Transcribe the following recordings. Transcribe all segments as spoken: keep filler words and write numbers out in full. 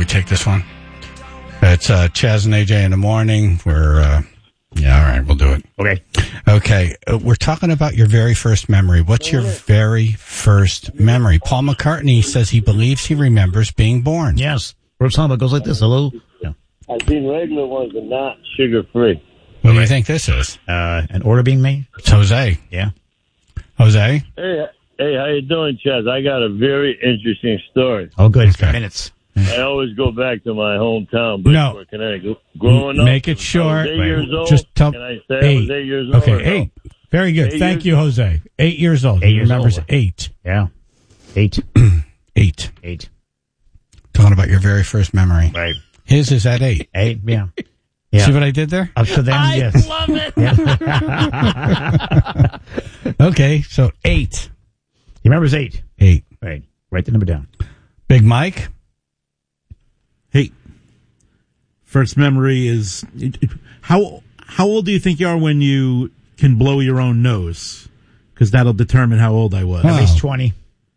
take this one? It's uh, Chaz and A J in the morning. We're, uh, yeah, all right, we'll do it. Okay. Okay, uh, we're talking about your very first memory. What's your very first memory? Paul McCartney says he believes he remembers being born. Yes. First song that goes like this. Hello. Yeah. I've seen regular ones, but not sugar-free. What do you think this is? Uh, an order being made? It's Jose. Yeah. Jose? Hey, hey, how you doing, Chaz? I got a very interesting story. Oh, good. Okay. Minutes. I always go back to my hometown, No. Bridgeport, Connecticut. Growing up, Make it I short. was eight years old. Just tell Can I say eight. I was eight years old? Okay, or no? eight. Very good. Eight Thank years you, Jose. Eight years old. Eight He years remembers old. eight. Yeah. Eight. Eight. Eight. Talking about your very first memory. Right. His is at eight. Eight. Yeah. Yeah. See what I did there? Up to them, I yes. love it. Okay, so eight. He remembers eight. Eight. Right. Write the number down. Big Mike? Hey, first memory is how how old do you think you are when you can blow your own nose? Because that'll determine how old I was. Oh. At least twenty.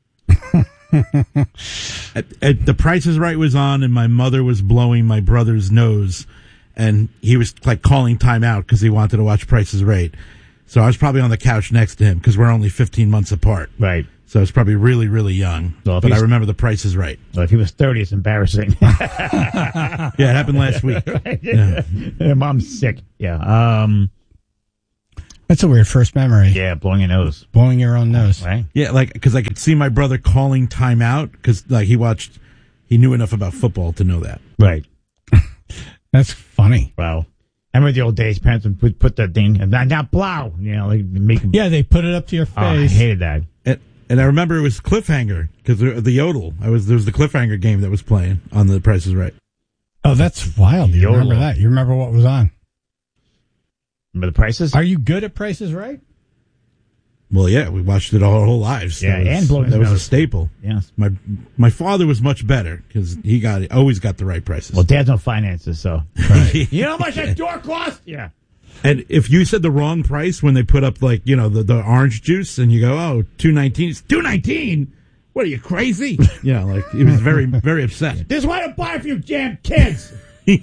At, at The Price is Right was on, and my mother was blowing my brother's nose, and he was like calling time out because he wanted to watch Price is Right. So I was probably on the couch next to him because we're only fifteen months apart. Right. So I was probably really, really young. Well, if but I he's- remember The Price is Right. Well, if he was thirty, it's embarrassing. Yeah, it happened last week. Yeah. Yeah, Mom's sick. Yeah. Um. That's a weird first memory. Yeah, blowing your nose. Blowing your own nose. Right. Yeah, like, because I could see my brother calling time out because, like, he watched, he knew enough about football to know that. Right. That's funny. Wow. I remember the old days. Parents would put, put the thing and now, now blow. You know, like make. Yeah, they put it up to your Oh, I face. hated that. And, and I remember it was Cliffhanger because the, the yodel. I was there was the Cliffhanger game that was playing on The Price is Right. Oh, that's wild. You Yodel. remember that? You remember what was on? Remember the prices? Are you good at Prices Right? Well, yeah, we watched it our whole lives. Yeah, That was, and blowing his that was a nose. staple. Yes. My my father was much better because he got always got the right prices. Well, Dad's no finances, so. Right. You know how much that door cost? Yeah. And if you said the wrong price when they put up, like, you know, the, the orange juice and you go, oh, two nineteen, it's two nineteen? What are you, crazy? You know, like, he was very, very upset. This is what I buy for you damn kids.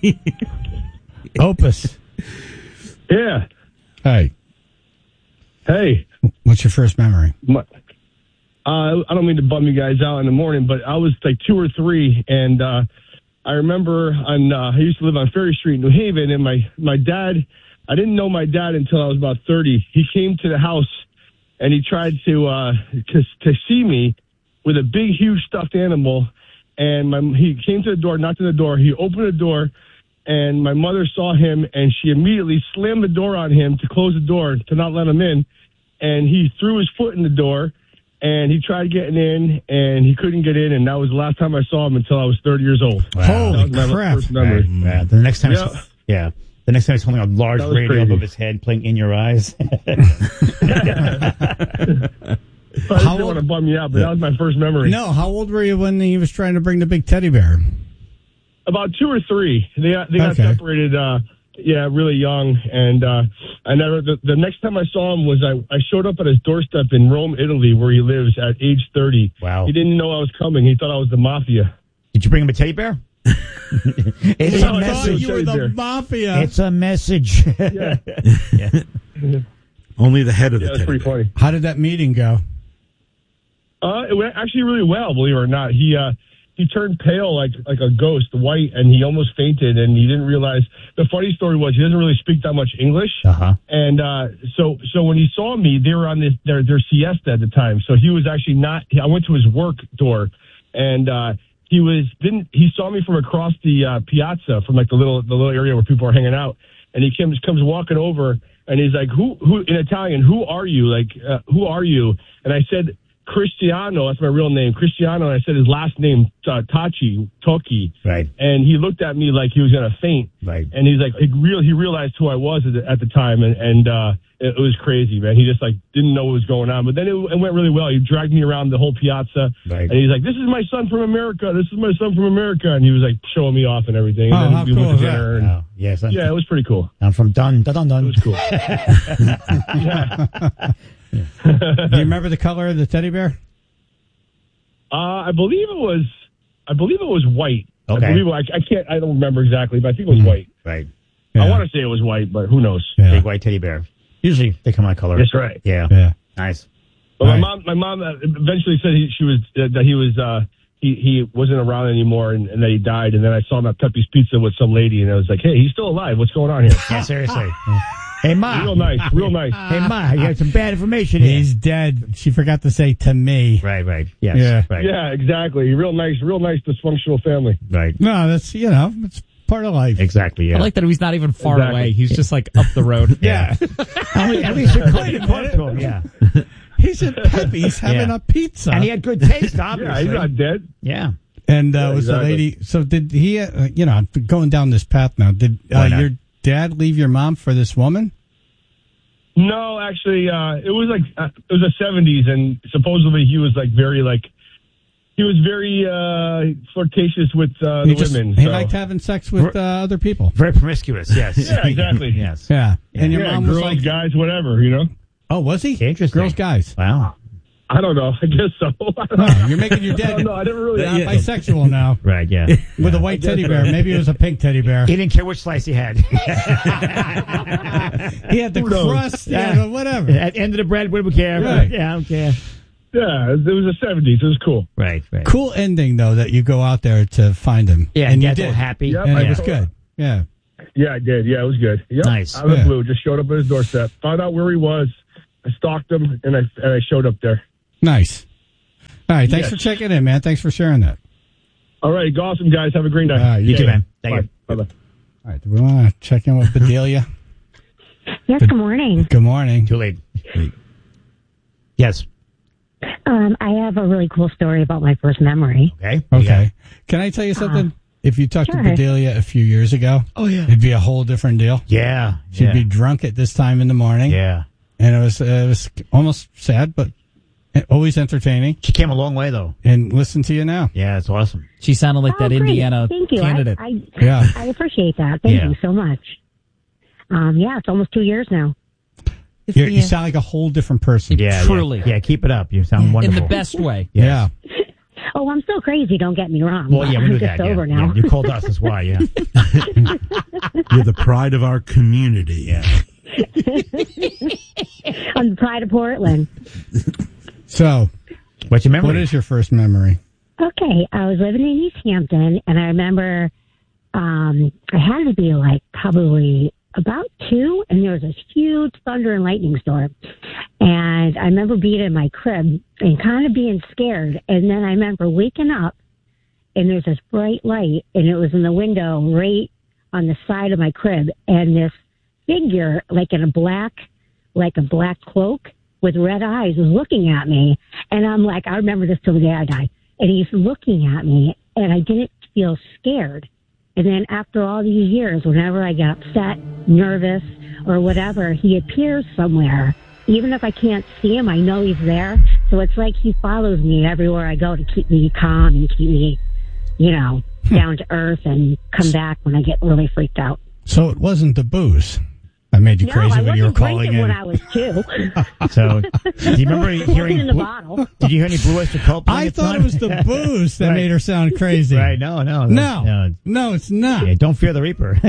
Opus. Yeah. Hey, Hey. what's your first memory? My, uh, I don't mean to bum you guys out in the morning, but I was like two or three, and uh, I remember on uh, I used to live on Ferry Street in New Haven, and my, my dad, I didn't know my dad until I was about thirty. He came to the house, and he tried to uh, to, to see me with a big, huge stuffed animal, and my, he came to the door, knocked on the door, he opened the door, and my mother saw him, and she immediately slammed the door on him to close the door to not let him in. And he threw his foot in the door, and he tried getting in, and he couldn't get in. And that was the last time I saw him until I was thirty years old. Wow. Holy That was my crap. first memory. Right. Yeah. The next time, Yeah. I saw, yeah. The next time I saw something on a large That was radio crazy. above his head playing In Your Eyes. I How didn't old- want to bum you out, but that was my first memory. No, how old were you when he was trying to bring the big teddy bear? About two or three. They got, they got Okay. separated, uh, yeah, really young. And uh, I never. The, the next time I saw him was I, I showed up at his doorstep in Rome, Italy, where he lives at age thirty. Wow. He didn't know I was coming. He thought I was the mafia. Did you bring him a teddy bear? It's No, a I message. you were the mafia. It's a message. Yeah, Only the head of yeah, the that's teddy pretty bear. funny. How did that meeting go? Uh, it went actually really well, believe it or not. He uh, he turned pale like like a ghost, white, and he almost fainted. And he didn't realize. The funny story was he doesn't really speak that much English. Uh-huh. And uh, so so when he saw me, they were on this, their their siesta at the time. So he was actually not. I went to his work door, and uh, he was didn't. He saw me from across the uh, piazza, from like the little the little area where people are hanging out. And he comes comes walking over, and he's like, "Who who in Italian? Who are you? Like uh, who are you?" And I said, Cristiano, that's my real name, Cristiano. And I said his last name, uh, Tachi, Toki. Right. And he looked at me like he was going to faint. Right. And he's like, he, real, he realized who I was at the, at the time. And, and uh, it, it was crazy, man. He just like didn't know what was going on. But then it, it went really well. He dragged me around the whole piazza. Right. And he's like, this is my son from America. This is my son from America. And he was like showing me off and everything. And Oh, then how we cool went to is that? dinner. And, Oh, yes. I'm, yeah, it was pretty cool. I'm from Dun, Dun, Dun, Dun. It was cool. yeah. Do you remember the color of the teddy bear? Uh, I believe it was, I believe it was white. Okay. I believe I, I can't. I don't remember exactly, but I think it was white. Right. Yeah. I want to say it was white, but who knows? Yeah. Big white teddy bear. Usually they come on color. That's right. Yeah. Yeah. Nice. But my Right. mom, my mom uh, eventually said he, she was uh, that he was uh, he he wasn't around anymore, and, and that he died. And then I saw him at Pepe's Pizza with some lady, and I was like, "Hey, he's still alive. What's going on here?" Yeah, seriously. Hey, Ma. Real nice, real nice. Hey, Ma, you got some bad information here. He's dead. She forgot to say to me. Right, right. Yes. Yeah. Right. Yeah, exactly. Real nice, real nice dysfunctional family. Right. No, that's, you know, it's part of life. Exactly, yeah. I like that he's not even far Exactly. away. He's just like up the road. Yeah. at least, at least you're close to him, yeah. He's at Pepe's having Yeah. a pizza. And he had good taste, Yeah, obviously. he's not dead. Yeah. And uh, Yeah, was exactly. the lady, so did he, uh, you know, going down this path now, did uh, Why not? your dad leave your mom for this woman? No, actually, uh, it was like uh, it was the seventies, and supposedly he was like very like he was very uh, flirtatious with uh, He the just, women. he so. liked having sex with uh, other people. Very promiscuous, yes. Yeah, exactly. yes. Yeah. And your yeah, mom girls, was like, guys, whatever, you know. oh, was he? Interesting. Girls, guys. Wow. I don't know. I guess so. Oh, you're making your I dad don't know. I never really uh, asked him. bisexual now. Right, yeah. With a white teddy bear. Maybe it was a pink teddy bear. He didn't care which slice he had. He had the Who knows? crust, yeah, whatever. At the end of the bread, we don't care. Right. Yeah, I don't care. Yeah, it was the seventies. It was cool. Right, right. Cool ending, though, that you go out there to find him. Yeah, and you Dad's all did. happy. Yep, And I it was did. good. Yeah. Yeah, I did. Yeah, it was good. Yep. Nice. Out of the Yeah. blue, just showed up at his doorstep. Found out where he was. I stalked him, and I and I showed up there. Nice. All right. Thanks Yes. for checking in, man. Thanks for sharing that. All right, awesome guys. Have a great night. All right, You yeah. too, man. Thank Bye. you. Bye. Bye. All right. Do we want to check in with Bedelia? Yes, good morning. Good morning. Too late. Yes. Um, I have a really cool story about my first memory. Okay. Okay. Can I tell you something? if you talked sure. to Bedelia a few years ago, Oh, yeah. it'd be a whole different deal. Yeah. She'd yeah. be drunk at this time in the morning. Yeah. And it was, uh, it was almost sad, but always entertaining. She came a long way, though. And listen to you now. Yeah, it's awesome. She sounded like Oh, that great. Indiana Thank you. candidate. I, I, Yeah. I appreciate that. Thank Yeah. you so much. Um, yeah, it's almost two years now. You're, you sound like a whole different person. Yeah. Truly. Yeah. yeah, keep it up. You sound in wonderful. the best way. Yeah. Oh, I'm still crazy. Don't get me wrong. Well, yeah, we I'm knew just that. sober yeah. now. Yeah. You called us. That's why, yeah. You're the pride of our community. Yeah. I'm the pride of Portland. So, What's your memory? what is your first memory? Okay, I was living in East Hampton, and I remember um, I had to be like probably about two, and there was this huge thunder and lightning storm. And I remember being in my crib and kind of being scared. And then I remember waking up, and there's this bright light, and it was in the window right on the side of my crib, and this figure, like in a black, like a black cloak with red eyes, was looking at me. And I'm like, I remember this till the day I die. And he's looking at me, and I didn't feel scared. And then after all these years, whenever I get upset, nervous, or whatever, he appears somewhere. Even if I can't see him, I know he's there. So it's like he follows me everywhere I go to keep me calm and keep me, you know, down to earth and come back when I get really freaked out. So it wasn't the booze that made you No, crazy I when you were wasn't calling drinking in. when I was two. So, do you remember It wasn't hearing? in the Blue- bottle. Did you hear any Blue Oyster Cult? playing I at the thought time? it was the booze that Right. made her sound crazy. Right? No, no, No, no. no, it's not. Yeah, don't fear the Reaper.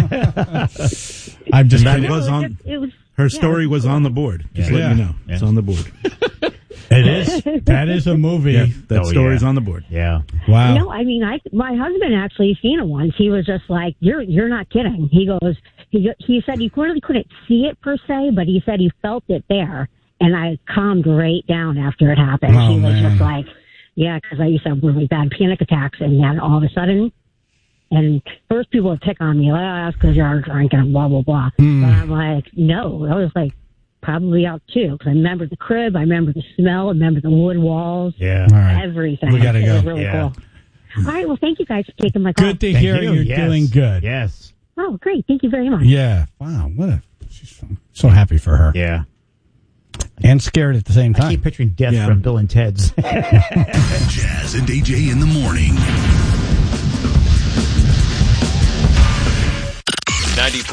I'm just And that kidding. was No, it on just- it was, her yeah, story it was on the board. Just Yeah. let you know, Yeah. it's on the board. It is. That is a movie. Yeah, that Oh, story's yeah. on the board. yeah. Wow. No, I mean, I my husband actually seen it once. He was just like, "You're you're not kidding." He goes, he go- he said he really couldn't see it per se, but he said he felt it there, and I calmed right down after it happened. Oh, he was man. just like, "Yeah," because I used to have really bad panic attacks, and then all of a sudden, and first people would pick on me, like, "Oh, that's because you're drinking," blah blah blah. Mm. But I'm like, no, I was like probably out too, because I remember the crib, I remember the smell, I remember the wood walls. Yeah. All right. Everything. We gotta It go. was really Yeah. cool. All right. Well, thank you guys for taking my call. Good to Thank hear you. you're Yes. doing good. Yes. Oh, great. Thank you very much. Yeah. Wow. What a. She's so, so happy for her. Yeah. And scared at the same I time. keep picturing death Yeah. from Bill and Ted's. Jazz and A J in the morning. ninety-four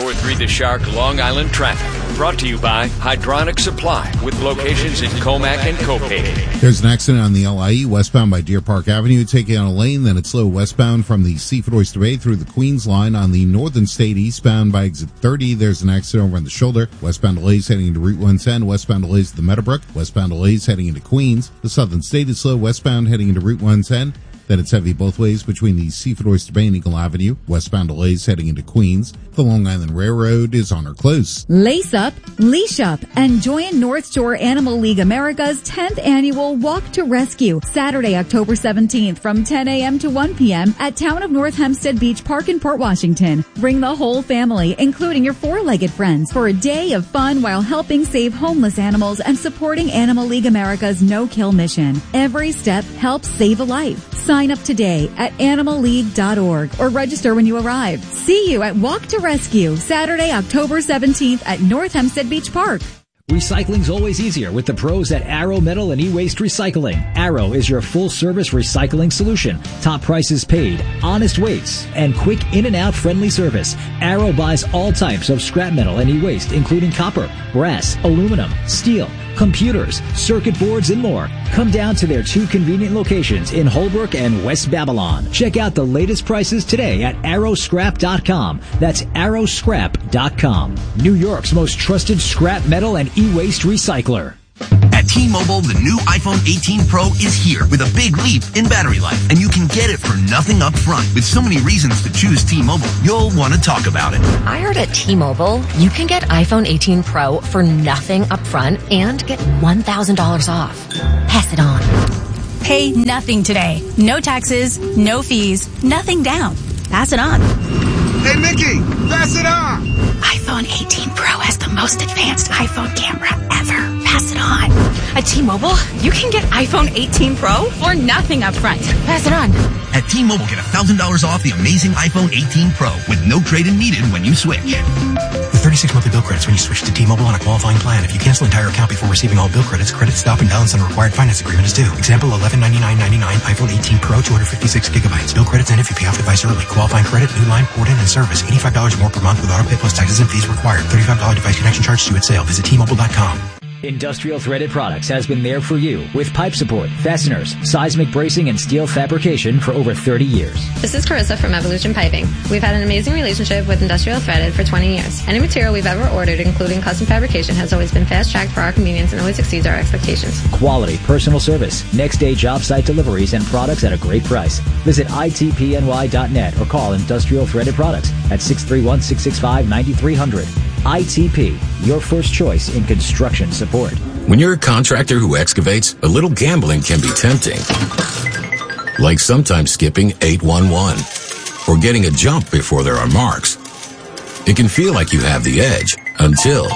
ninety-four point three The Shark Long Island traffic. Brought to you by Hydronic Supply with locations in Comac and Copay. There's an accident on the L I E westbound by Deer Park Avenue, taking on a lane. Then it's slow westbound from the Seafood Oyster Bay through the Queens line. On the Northern State eastbound by exit thirty, there's an accident over on the shoulder. Westbound delays heading into Route one ten. Westbound delays to the Meadowbrook. Westbound delays heading into Queens. The Southern State is slow westbound heading into Route one ten. Then it's heavy both ways between the Seafood Oyster Bay and Eagle Avenue. Westbound delays heading into Queens. The Long Island Railroad is on or close. Lace up, leash up, and join North Shore Animal League America's tenth annual Walk to Rescue, Saturday, October seventeenth from ten a.m. to one p.m. at Town of North Hempstead Beach Park in Port Washington. Bring the whole family, including your four-legged friends, for a day of fun while helping save homeless animals and supporting Animal League America's no-kill mission. Every step helps save a life. Sign up today at animal league dot org or register when you arrive. See you at Walk to Rescue, Saturday, October seventeenth at North Hempstead Beach Park. Recycling's always easier with the pros at Arrow Metal and E-Waste Recycling. Arrow is your full-service recycling solution. Top prices paid, honest weights, and quick in-and-out friendly service. Arrow buys all types of scrap metal and e-waste, including copper, brass, aluminum, steel, computers, circuit boards, and more. Come down to their two convenient locations in Holbrook and West Babylon. Check out the latest prices today at arrow scrap dot com. That's arrow scrap dot com. New York's most trusted scrap metal and e-waste recycler. At T-Mobile, the new iPhone eighteen Pro is here with a big leap in battery life, and you can get it for nothing up front. With so many reasons to choose T-Mobile, you'll want to talk about it. I heard at T-Mobile, you can get iPhone eighteen Pro for nothing up front and get one thousand dollars off. Pass it on. Pay nothing today. No taxes, no fees, nothing down. Pass it on. Hey, Mickey, pass it on. iPhone eighteen Pro has the most advanced iPhone camera ever. Pass it on. At T-Mobile, you can get iPhone eighteen Pro for nothing up front. Pass it on. At T-Mobile, get one thousand dollars off the amazing iPhone eighteen Pro with no trade-in needed when you switch. With thirty-six monthly bill credits when you switch to T-Mobile on a qualifying plan. If you cancel entire account before receiving all bill credits, credit stop and balance on a required finance agreement is due. Example, eleven ninety-nine ninety-nine iPhone eighteen Pro, two hundred fifty-six gigabytes. Bill credits end if you pay off device early. Qualifying credit, new line, port in, and service. eighty-five dollars more per month with auto pay plus taxes and fees required. thirty-five dollars device connection charge due at sale. Visit T Mobile dot com. Industrial Threaded Products has been there for you with pipe support, fasteners, seismic bracing, and steel fabrication for over thirty years. This is Carissa from Evolution Piping. We've had an amazing relationship with Industrial Threaded for twenty years. Any material we've ever ordered, including custom fabrication, has always been fast-tracked for our convenience and always exceeds our expectations. Quality, personal service, next-day job site deliveries, and products at a great price. Visit I T P N Y dot net or call Industrial Threaded Products at six three one, six six five, nine three zero zero. I T P, your first choice in construction support. When you're a contractor who excavates, a little gambling can be tempting. Like sometimes skipping eight one one or getting a jump before there are marks. It can feel like you have the edge until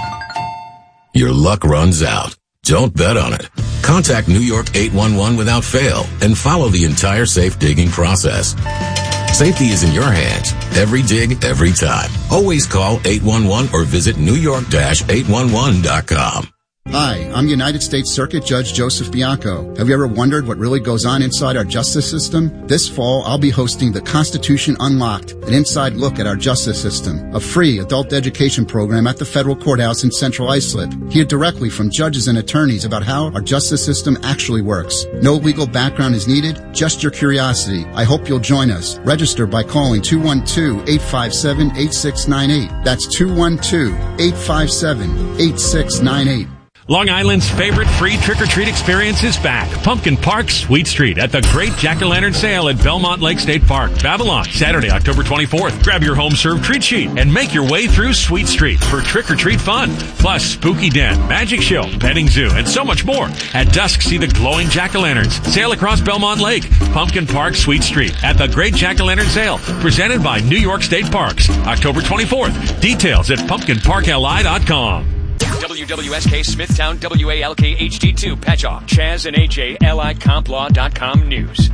your luck runs out. Don't bet on it. Contact New York eight one one without fail and follow the entire safe digging process. Safety is in your hands. Every dig, every time. Always call eight one one or visit new york dash eight one one dot com. Hi, I'm United States Circuit Judge Joseph Bianco. Have you ever wondered what really goes on inside our justice system? This fall, I'll be hosting The Constitution Unlocked, an inside look at our justice system, a free adult education program at the federal courthouse in Central Islip. Hear directly from judges and attorneys about how our justice system actually works. No legal background is needed, just your curiosity. I hope you'll join us. Register by calling two one two, eight five seven, eight six nine eight. That's two one two, eight five seven, eight six nine eight. Long Island's favorite free trick-or-treat experience is back. Pumpkin Park, Sweet Street at the Great Jack-O-Lantern Sale at Belmont Lake State Park, Babylon, Saturday, October twenty-fourth. Grab your home-served treat sheet and make your way through Sweet Street for trick-or-treat fun. Plus, Spooky Den, Magic Show, Petting Zoo, and so much more. At dusk, see the glowing Jack-O-Lanterns. Sail across Belmont Lake. Pumpkin Park, Sweet Street at the Great Jack-O-Lantern Sale, presented by New York State Parks, October twenty-fourth. Details at pumpkin park l i dot com. W W S K Smithtown, W A L K H D two, Patchogue, Chaz and A J, L I Comp Law dot com News.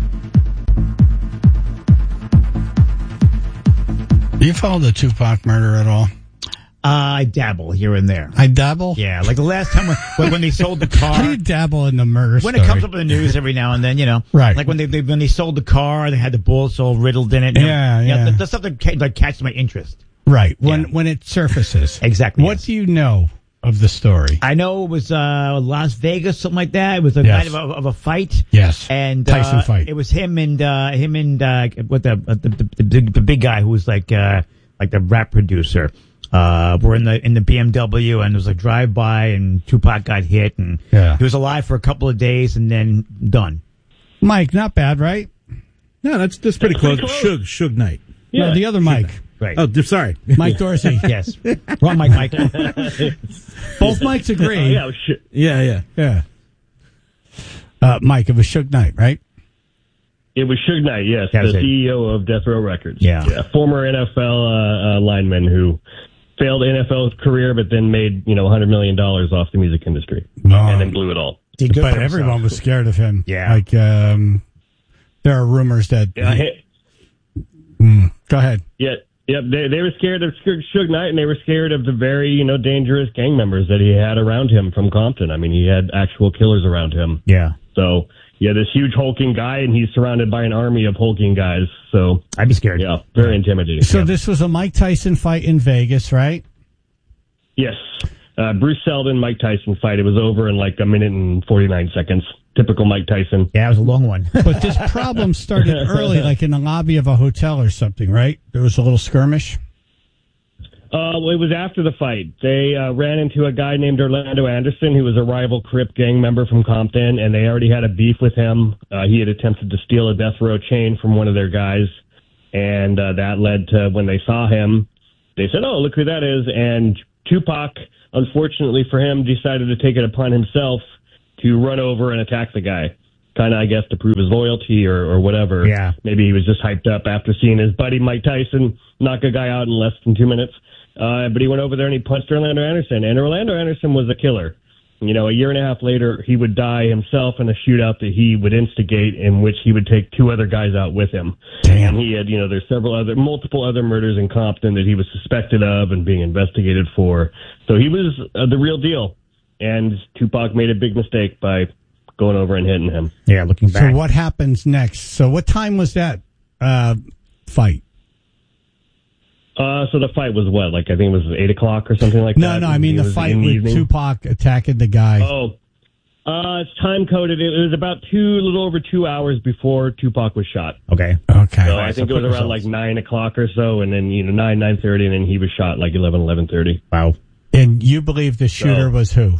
Do you follow the Tupac murder at all? Uh, I dabble here and there. I dabble? Yeah, like the last time when, when they sold the car. How do you dabble in the murder When story? it comes up in the news every now and then, you know. Right. Like when they, they when they sold the car, they had the bullets all riddled in it. Yeah, you know, yeah. the, the stuff that, ca- that catches my interest. Right. When yeah. when it surfaces. Exactly. What yes. do you know of the story? I know it was uh, Las Vegas, something like that. It was a yes. night of a, of a fight. Yes. And Tyson uh, fight. It was him and uh, him and uh, what the, uh, the, the the the big guy who was like uh, like the rap producer. Uh, we're in the in the B M W, and there was a drive by, and Tupac got hit, and yeah. he was alive for a couple of days, and then done. Mike, not bad, right? No, that's that's pretty, that's close. pretty Suge close. Suge Knight. Yeah, no, the other Mike. Right. Oh, sorry, Mike Dorsey. Yes, wrong Mike. Mike. Both Mikes agree. Oh, yeah, sh- yeah, yeah, yeah. Uh, Mike, it was Suge Knight, right? It was Suge Knight, yes, That's the it. C E O of Death Row Records. Yeah, yeah former N F L uh, uh, lineman who failed N F L career, but then made you know one hundred million dollars off the music industry, no. and then blew it all. But everyone was scared of him. Yeah, like um, there are rumors that. Yeah, he, mm, go ahead. Yeah. Yep, they they were scared of Suge Knight, and they were scared of the very, you know, dangerous gang members that he had around him from Compton. I mean, he had actual killers around him. Yeah. So, yeah, this huge hulking guy, and he's surrounded by an army of hulking guys. So I'd be scared. Yeah, very intimidating. So yeah. this was a Mike Tyson fight in Vegas, right? Yes. Uh, Bruce Seldon, Mike Tyson fight. It was over in like a minute and forty-nine seconds. Typical Mike Tyson. Yeah, it was a long one. But this problem started early, like in the lobby of a hotel or something, right? There was a little skirmish. Uh, well, it was after the fight. They uh, ran into a guy named Orlando Anderson, who was a rival Crip gang member from Compton, and they already had a beef with him. Uh, he had attempted to steal a death row chain from one of their guys, and uh, that led to when they saw him, they said, "Oh, look who that is!" And Tupac, unfortunately for him, decided to take it upon himself to run over and attack the guy. Kind of, I guess, to prove his loyalty or, or whatever. Yeah. Maybe he was just hyped up after seeing his buddy Mike Tyson knock a guy out in less than two minutes. Uh, but he went over there and he punched Orlando Anderson. And Orlando Anderson was a killer. You know, a year and a half later, he would die himself in a shootout that he would instigate, in which he would take two other guys out with him. Damn. And he had, you know, there's several other, multiple other murders in Compton that he was suspected of and being investigated for. So he was uh, the real deal. And Tupac made a big mistake by going over and hitting him. Yeah, looking back. So what happens next? So what time was that uh, fight? Uh, so the fight was what? Like, I think it was eight o'clock or something like no, that? No, no, I mean it the fight the with evening. Tupac attacking the guy. Oh, uh, it's time coded. It was about two, a little over two hours before Tupac was shot. Okay. Okay. So I think so it was around results. like nine o'clock or so, and then, you know, nine, nine thirty, and then he was shot like eleven, eleven thirty. Wow. And you believe the shooter So- was who?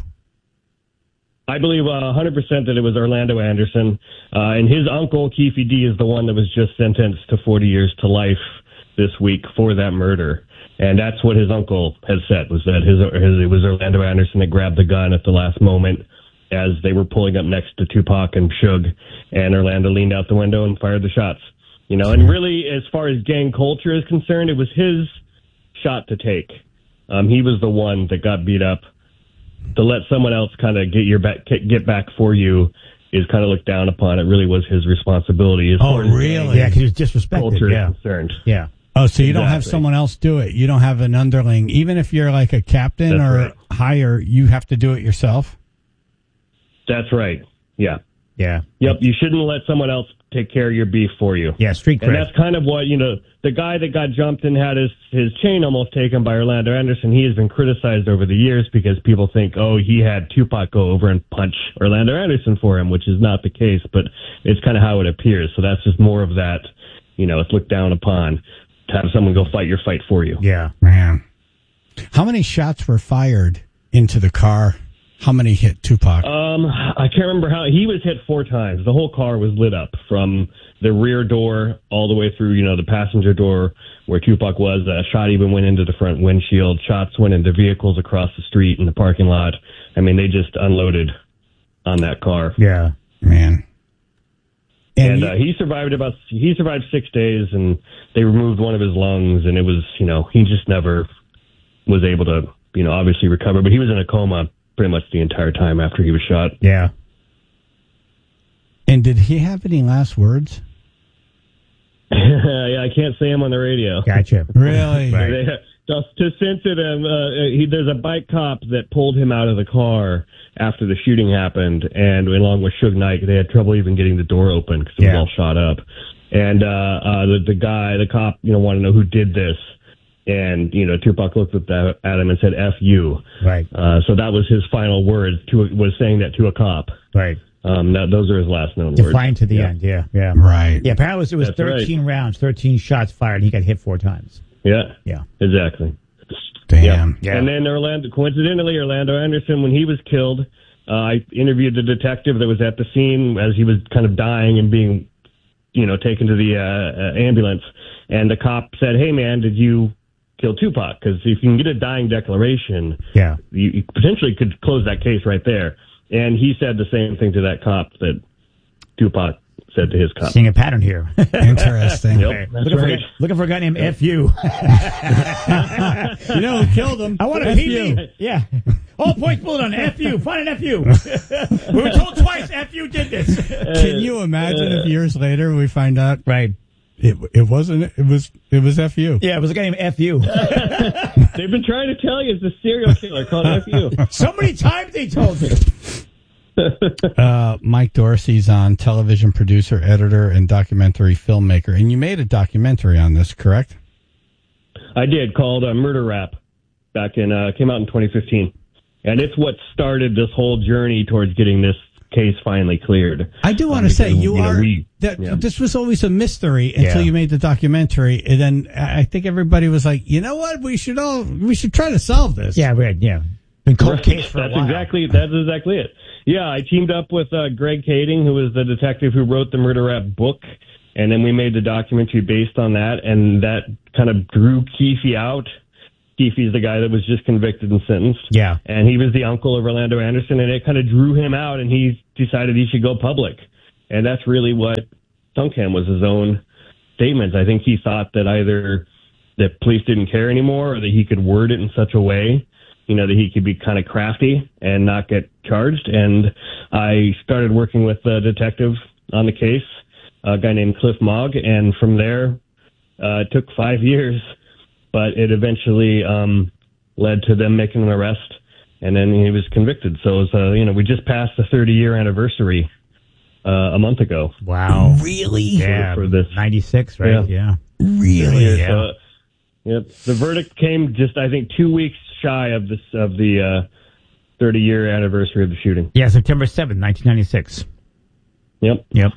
I believe uh, one hundred percent that it was Orlando Anderson. Uh, and his uncle, Keefe D, is the one that was just sentenced to forty years to life this week for that murder. And that's what his uncle has said, was that his, his it was Orlando Anderson that grabbed the gun at the last moment as they were pulling up next to Tupac and Suge. And Orlando leaned out the window and fired the shots. You know, and really, as far as gang culture is concerned, it was his shot to take. Um, he was the one that got beat up. To let someone else kind of get your back, get back for you is kind of looked down upon. It really was his responsibility. As Oh, far as really? Yeah, because he was disrespected. culture Yeah. is concerned. Yeah. Oh, so you don't have Exactly. someone else do it. You don't have an underling. Even if you're like a captain That's or right. higher, you have to do it yourself. That's right. Yeah. Yeah. Yep. You shouldn't let someone else take care of your beef for you. Yeah, street And cred. that's kind of what, you know, the guy that got jumped and had his, his chain almost taken by Orlando Anderson, he has been criticized over the years because people think, oh, he had Tupac go over and punch Orlando Anderson for him, which is not the case, but it's kind of how it appears. So that's just more of that, you know, it's looked down upon to have someone go fight your fight for you. Yeah. Man. How many shots were fired into the car? How many hit Tupac? Um, I can't remember how. He was hit four times. The whole car was lit up from the rear door all the way through, you know, the passenger door where Tupac was. A shot even went into the front windshield. Shots went into vehicles across the street in the parking lot. I mean, they just unloaded on that car. Yeah. Man. And, and uh, he survived about, he survived six days and they removed one of his lungs, and it was, you know, he just never was able to, you know, obviously recover, but he was in a coma pretty much the entire time after he was shot. Yeah. And did he have any last words? Yeah, I can't say him on the radio. Gotcha. Really? Right. They, just to censor him, uh, he, there's a bike cop that pulled him out of the car after the shooting happened, and along with Suge Knight, they had trouble even getting the door open because it Yeah. was all shot up. And uh, uh, the, the guy, the cop, you know, wanted to know who did this. And, you know, Tupac looked at that- at him and said, F you. Right. Uh, so that was his final words, to, was saying that to a cop. Right. Um, that, those are his last known words. Defiant to the Yeah. end, yeah, yeah. Right. Yeah, apparently it was, it was That's right. thirteen rounds, thirteen shots fired, and he got hit four times. Yeah. Yeah. Exactly. Damn. Yeah. And then Orlando, coincidentally, Orlando Anderson, when he was killed, uh, I interviewed the detective that was at the scene as he was kind of dying and being, you know, taken to the uh, uh, ambulance. And the cop said, "Hey, man, did you kill Tupac? Because if you can get a dying declaration, yeah, you, you potentially could close that case right there." And he said the same thing to that cop that Tupac said to his cop. Seeing a pattern here. Interesting. Yep, that's looking, for a right. guy, looking for a guy named F U. You know who killed him? I want a F P you. D. Yeah. All points bullet on F U. Find an F U. We were told twice F U did this. Can you imagine if years later we find out? Right. It it wasn't. It was. It was F U. Yeah, it was a guy named F U. They've been trying to tell you it's a serial killer called F U. So many times they told me. Uh, Mike Dorsey's on, television producer, editor, and documentary filmmaker. And you made a documentary on this, correct? I did, called uh, Murder Rap. Back in uh, came out in twenty fifteen, and it's what started this whole journey towards getting this case finally cleared. I do want Um, to say because, you, you know, are we- that yeah. this was always a mystery until Yeah. you made the documentary, and then I think everybody was like, you know what, we should all we should try to solve this. Yeah, we had, yeah. Been cold Right. case for That's a while. exactly that's exactly it. Yeah, I teamed up with uh, Greg Kading, who was the detective who wrote the Murder Rap book, and then we made the documentary based on that, and that kind of drew Keefe out. Keefe's the guy that was just convicted and sentenced. Yeah. And he was the uncle of Orlando Anderson, and it kind of drew him out, and he decided he should go public. And that's really what sunk him, was his own statements. I think he thought that either the police didn't care anymore, or that he could word it in such a way, you know, that he could be kind of crafty and not get charged. And I started working with a detective on the case, a guy named Cliff Mogg, and from there, uh, it took five years. But it eventually um, led to them making an arrest, and then he was convicted. So, it was, uh, you know, we just passed the thirty-year anniversary uh, a month ago. Wow. Really? Yeah. For this. ninety-six, right? Yeah. Really? Yeah. So, yep. The verdict came just, I think, two weeks shy of this of the uh, thirty-year anniversary of the shooting. Yeah, September seventh, nineteen ninety-six. Yep. Yep.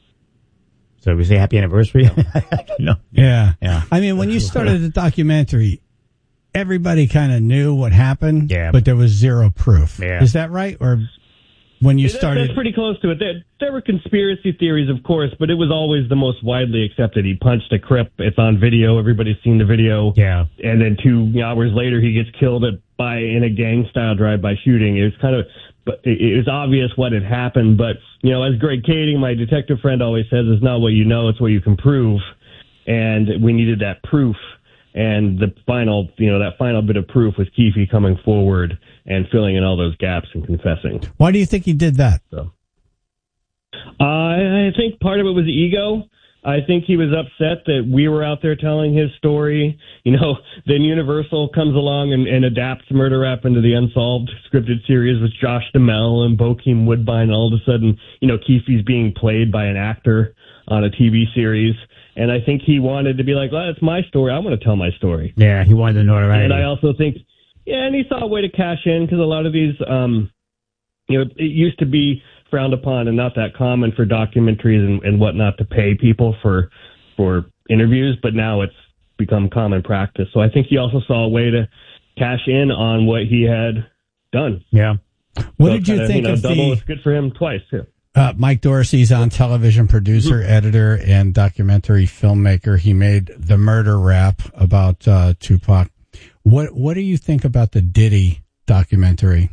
So we say happy anniversary? No. Yeah. Yeah. I mean, when you started the documentary, everybody kind of knew what happened, Yeah. but there was zero proof. Yeah. Is that right? Or when you That- started? That's pretty close to it. There, there were conspiracy theories, of course, but it was always the most widely accepted. He punched a Crip. It's on video. Everybody's seen the video. Yeah. And then two hours later, he gets killed at, by in a gang-style drive-by shooting. It was kind of, but it, it was obvious what had happened. But you know, as Greg Kading, my detective friend, always says, "It's not what you know; it's what you can prove." And we needed that proof. And the final, you know, that final bit of proof was Keefe coming forward and filling in all those gaps and confessing. Why do you think he did that? So, uh, I think part of it was ego. I think he was upset that we were out there telling his story. You know, then Universal comes along and, and adapts Murder Rap into the Unsolved scripted series with Josh Duhamel and Bokeem Woodbine. And all of a sudden, you know, Keefe's being played by an actor on a T V series. And I think he wanted to be like, well, it's my story. I want to tell my story. Yeah, he wanted the notoriety. And I also think, yeah, and he saw a way to cash in because a lot of these, um, you know, it used to be frowned upon and not that common for documentaries and, and whatnot to pay people for for interviews, but now it's become common practice. So I think he also saw a way to cash in on what he had done. Yeah. What So did you kinda, think you know, of double the? is good for him twice too. Uh, Mike Dorsey's on, television producer, editor, and documentary filmmaker. He made the Murder Rap about uh, Tupac. What What do you think about the Diddy documentary?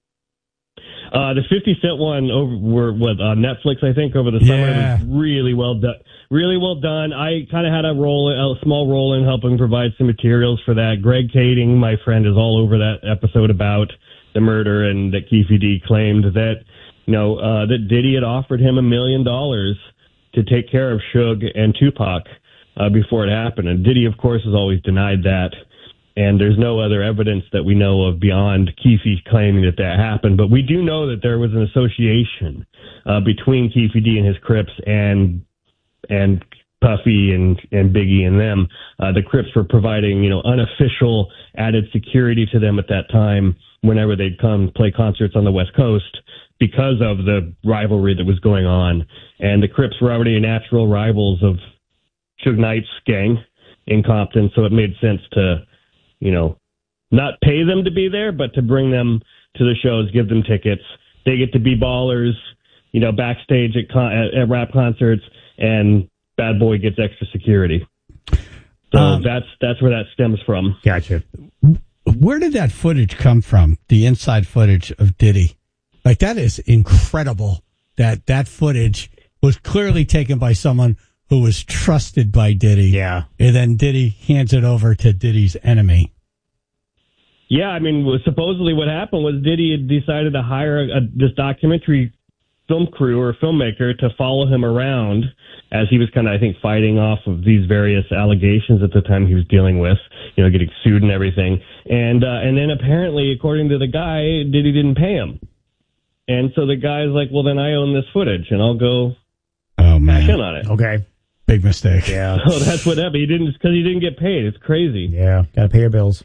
Uh, the fifty Cent one over were what on Netflix, I think, over the summer. Yeah. It was really well done. Really well done. I kind of had a role, a small role in helping provide some materials for that. Greg Kading, my friend, is all over that episode about the murder, and that Keefe D claimed that, you know, uh, that Diddy had offered him a million dollars to take care of Suge and Tupac uh, before it happened. And Diddy, of course, has always denied that. And there's no other evidence that we know of beyond Keefe claiming that that happened. But we do know that there was an association uh, between Keefe D and his Crips and and Puffy and, and Biggie and them. Uh, the Crips were providing, you know, unofficial added security to them at that time whenever they'd come play concerts on the West Coast because of the rivalry that was going on. And the Crips were already natural rivals of Suge Knight's gang in Compton, so it made sense to, you know, not pay them to be there, but to bring them to the shows, give them tickets. They get to be ballers, you know, backstage at, con- at, at rap concerts, and Bad Boy gets extra security. So um, that's that's where that stems from. Gotcha. Where did that footage come from? The inside footage of Diddy, like that is incredible. That that footage was clearly taken by someone who was trusted by Diddy. Yeah, and then Diddy hands it over to Diddy's enemy. Yeah, I mean, supposedly what happened was Diddy had decided to hire a, this documentary film crew or filmmaker to follow him around as he was kind of, I think, fighting off of these various allegations at the time he was dealing with, you know, getting sued and everything. And uh, and then apparently, according to the guy, Diddy didn't pay him. And so the guy's like, well, then I own this footage, and I'll go oh, man. cash in on it. Okay. Big mistake. Yeah. So that's what happened. He didn't, because he didn't get paid. It's crazy. Yeah. Got to pay your bills.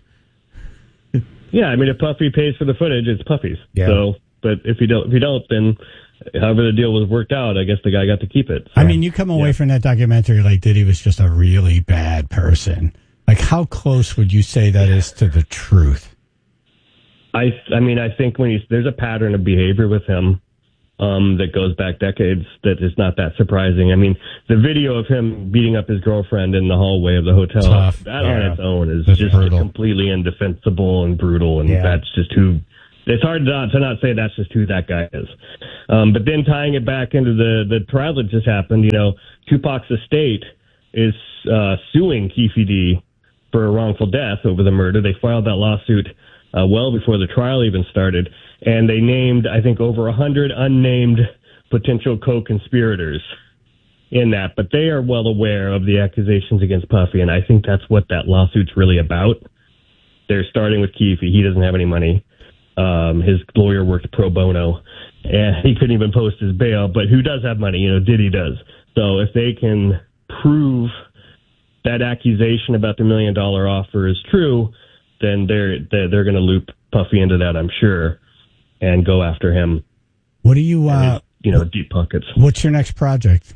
Yeah, I mean, if Puffy pays for the footage, it's Puffy's. Yeah. So, but if you don't, if you don't, then however the deal was worked out, I guess the guy got to keep it. So, I mean, you come away yeah. from that documentary like Diddy was just a really bad person. Like, how close would you say that is to the truth? I, I mean, I think when he's, there's a pattern of behavior with him um, that goes back decades that is not that surprising. I mean, the video of him beating up his girlfriend in the hallway of the hotel, Tough. that Yeah. on its own is That's just brutal. completely indefensible and brutal, and Yeah. that's just who. It's hard to, to not say that's just who that guy is. Um, but then tying it back into the, the trial that just happened, you know, Tupac's estate is uh, suing Keefe D for a wrongful death over the murder. They filed that lawsuit uh, well before the trial even started, and they named, I think, over one hundred unnamed potential co-conspirators in that. But they are well aware of the accusations against Puffy, and I think that's what that lawsuit's really about. They're starting with Keefe. He doesn't have any money. Um, his lawyer worked pro bono, and he couldn't even post his bail. But who does have money? You know, Diddy does. So if they can prove that accusation about the million dollar offer is true, then they're they're, they're going to loop Puffy into that, I'm sure, and go after him. What do you, uh, his, you know, deep pockets. What's your next project?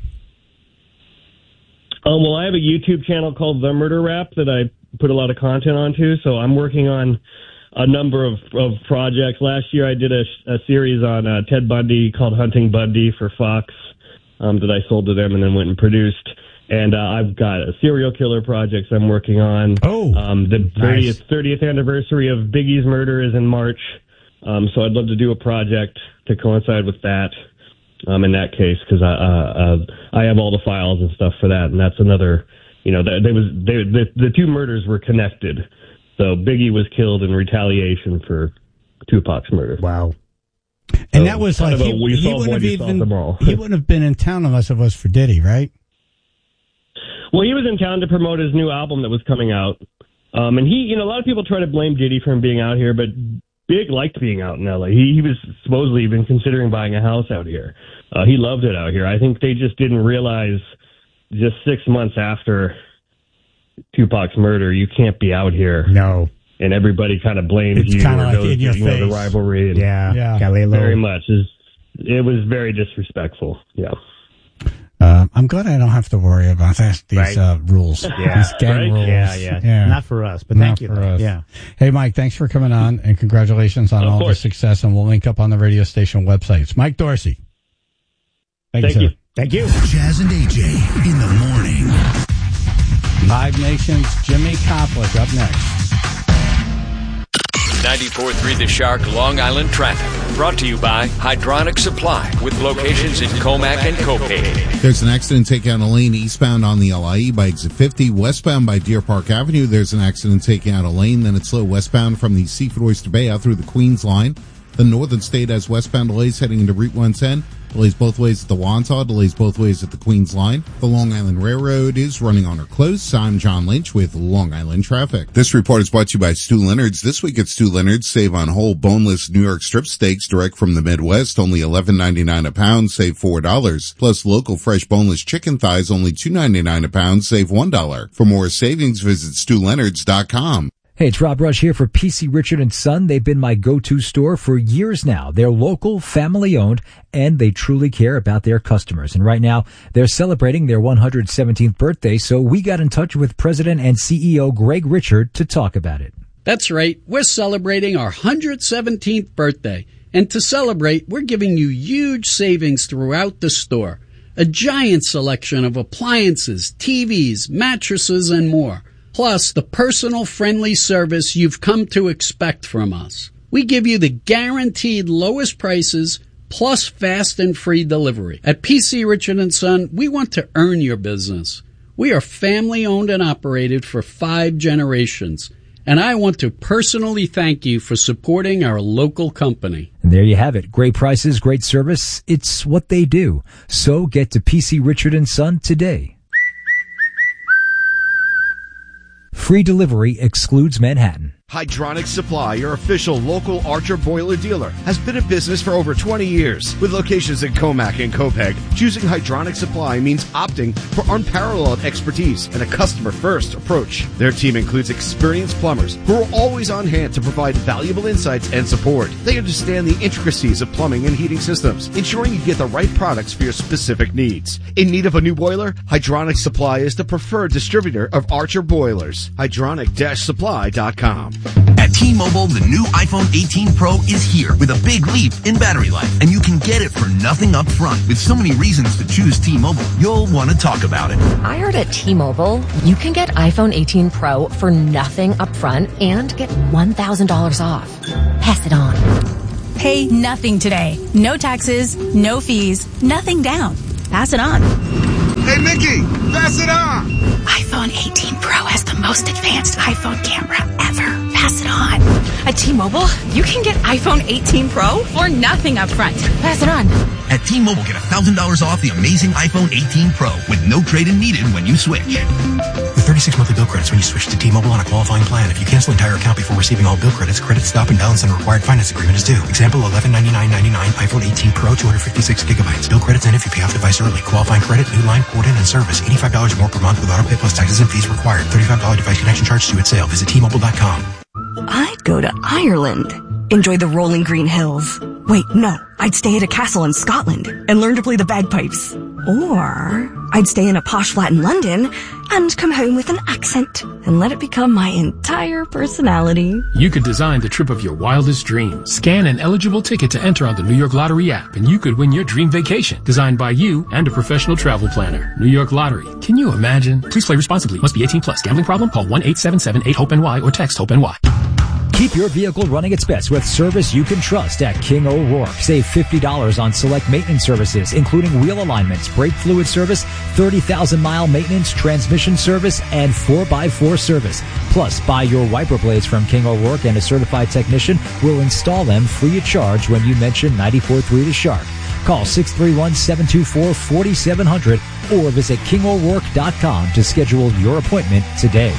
Um, well, I have a YouTube channel called The Murder Rap that I put a lot of content onto. So I'm working on a number of, of projects. Last year I did a, a series on uh, Ted Bundy called Hunting Bundy for Fox um, that I sold to them and then went and produced. And uh, I've got a serial killer projects I'm working on. Oh, um, the thirtieth, nice. thirtieth anniversary of Biggie's murder is in March. Um, so I'd love to do a project to coincide with that. Um, in that case, because I uh, uh, I have all the files and stuff for that, and that's another. You know, they was they, the the two murders were connected. So Biggie was killed in retaliation for Tupac's murder. Wow. And So that was kind like of a he, we he solved wouldn't one, have you solved even them all. he wouldn't have been in town unless it was for Diddy, right? Well, he was in town to promote his new album that was coming out, um, and he, you know, a lot of people try to blame Diddy for him being out here, but Big liked being out in L A. He, he was supposedly even considering buying a house out here. Uh, he loved it out here. I think they just didn't realize just six months after Tupac's murder, you can't be out here. No. And everybody kind of blames It's you kinda or like knows in your you know, the face. rivalry. And Yeah. Yeah. Gotta lay low. very much. It's, it was very disrespectful. Yeah. Uh, I'm glad I don't have to worry about that, these Right. uh, rules, Yeah. these gang Right? rules. Yeah, yeah, Not for us, but Not thank you. for though. us. Yeah. Hey, Mike, thanks for coming on, and congratulations on Of all course. the success. And we'll link up on the radio station website. It's Mike Dorsey. Thank, Thank you, you. sir. Thank you. Jazz and A J in the morning. Live Nation's Jimmy Koplik up next. ninety-four point three The Shark Long Island Traffic. Brought to you by Hydronic Supply with locations in Comac and Copay. There's an accident taking out a lane eastbound on the L I E by exit fifty. Westbound by Deer Park Avenue, there's an accident taking out a lane. Then it's slow westbound from the Seafood Oyster Bay out through the Queens line. The Northern State has westbound delays heading into Route one ten. Delays both ways at the Wantagh, delays both ways at the Queens Line. The Long Island Railroad is running on or closed. I'm John Lynch with Long Island Traffic. This report is brought to you by Stu Leonard's. This week at Stu Leonard's, save on whole boneless New York strip steaks direct from the Midwest, only eleven ninety-nine a pound, save four dollars. Plus local fresh boneless chicken thighs, only two ninety-nine a pound, save one dollar. For more savings, visit stu leonards dot com. Hey, it's Rob Rush here for P C Richard and Son. They've been my go-to store for years now. They're local, family-owned, and they truly care about their customers. And right now, they're celebrating their one hundred seventeenth birthday, so we got in touch with President and C E O Greg Richard to talk about it. That's right. We're celebrating our one hundred seventeenth birthday. And to celebrate, we're giving you huge savings throughout the store. A giant selection of appliances, T Vs, mattresses, and more. Plus, the personal friendly service you've come to expect from us. We give you the guaranteed lowest prices plus fast and free delivery. At P C Richard and Son, we want to earn your business. We are family owned and operated for five generations. And I want to personally thank you for supporting our local company. And there you have it. Great prices, great service. It's what they do. So get to P C Richard and Son today. Free delivery excludes Manhattan. Hydronic Supply, your official local Archer boiler dealer, has been in business for over twenty years. With locations in Comac and Copeg, choosing Hydronic Supply means opting for unparalleled expertise and a customer-first approach. Their team includes experienced plumbers who are always on hand to provide valuable insights and support. They understand the intricacies of plumbing and heating systems, ensuring you get the right products for your specific needs. In need of a new boiler? Hydronic Supply is the preferred distributor of Archer boilers. hydronic dash supply dot com. At T-Mobile, the new iPhone eighteen Pro is here with a big leap in battery life, and you can get it for nothing up front. With so many reasons to choose T-Mobile, you'll want to talk about it. I heard at T-Mobile, you can get iPhone eighteen Pro for nothing up front and get one thousand dollars off. Pass it on. Pay nothing today. No taxes, no fees, nothing down. Pass it on. Hey, Mickey, pass it on. iPhone eighteen Pro has the most advanced iPhone camera ever. Pass it on. At T-Mobile, you can get iPhone eighteen Pro for nothing up front. Pass it on. At T-Mobile, get one thousand dollars off the amazing iPhone eighteen Pro with no trade-in needed when you switch. With thirty-six monthly bill credits when you switch to T-Mobile on a qualifying plan. If you cancel entire account before receiving all bill credits, credit stop and balance on required finance agreement is due. Example, eleven ninety-nine ninety-nine iPhone eighteen Pro, two hundred fifty-six gigabytes. Bill credits end if you pay off device early. Qualifying credit, new line, quote in, and service. eighty-five dollars or more per month with auto pay plus taxes and fees required. thirty-five dollars device connection charge due at sale. Visit T Mobile dot com. I'd go to Ireland. Enjoy the rolling green hills. Wait, no. I'd stay at a castle in Scotland and learn to play the bagpipes. Or I'd stay in a posh flat in London and come home with an accent and let it become my entire personality. You could design the trip of your wildest dreams. Scan an eligible ticket to enter on the New York Lottery app, and you could win your dream vacation, designed by you and a professional travel planner. New York Lottery. Can you imagine? Please play responsibly. Must be eighteen plus. Gambling problem? Call one eight seven seven eight hope N Y or text HOPE-N Y. Keep your vehicle running its best with service you can trust at King O'Rourke. Save fifty dollars on select maintenance services, including wheel alignments, brake fluid service, thirty thousand mile maintenance, transmission service, and four by four service. Plus, buy your wiper blades from King O'Rourke, and a certified technician will install them free of charge when you mention ninety-four point three The Shark. Call six three one, seven two four, four seven zero zero or visit king o'rourke dot com to schedule your appointment today.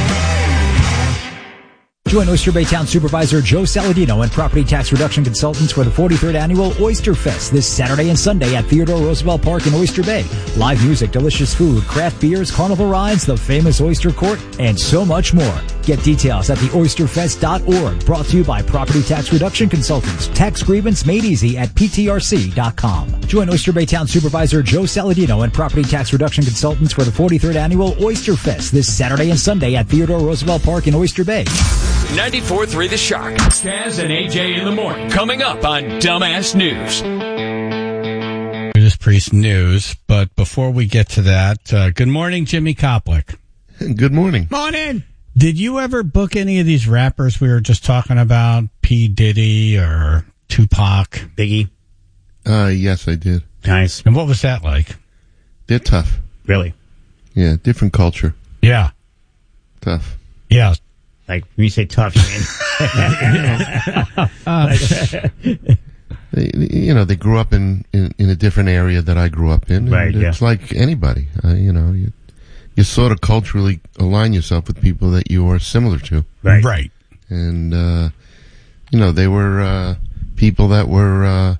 Join Oyster Bay Town Supervisor Joe Saladino and Property Tax Reduction Consultants for the forty-third Annual Oyster Fest this Saturday and Sunday at Theodore Roosevelt Park in Oyster Bay. Live music, delicious food, craft beers, carnival rides, the famous Oyster Court, and so much more. Get details at the oyster fest dot org. Brought to you by Property Tax Reduction Consultants. Tax grievance made easy at P T R C dot com. Join Oyster Bay Town Supervisor Joe Saladino and Property Tax Reduction Consultants for the forty-third Annual Oyster Fest this Saturday and Sunday at Theodore Roosevelt Park in Oyster Bay. ninety-four point three The Shark. Staz and A J in the morning. Coming up on Dumbass News. Judas Priest news, but before we get to that, uh, good morning, Jimmy Koplik. Good morning. Morning. Did you ever book any of these rappers we were just talking about? P. Diddy or Tupac? Biggie? Uh, yes, I did. Nice. And what was that like? They're tough. Really? Yeah, different culture. Yeah. Tough. Yeah. Like, when you say tough, you mean they, you know, they grew up in, in, in a different area that I grew up in. And Right, yeah. it's like anybody, uh, you know, you, you sort of culturally align yourself with people that you are similar to. Right. Right. And, uh, you know, they were, uh, people that were, uh,